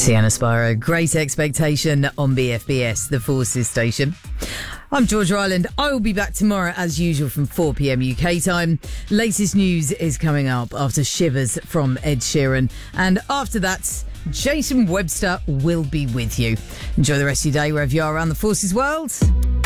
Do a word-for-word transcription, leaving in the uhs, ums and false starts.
Sienna Spiro, Great Expectation on B F B S, the Forces station. I'm Georgia Ireland. I will be back tomorrow as usual from four p.m. U K time. Latest news is coming up after Shivers from Ed Sheeran. And after that, Jason Webster will be with you. Enjoy the rest of your day wherever you are around the Forces world.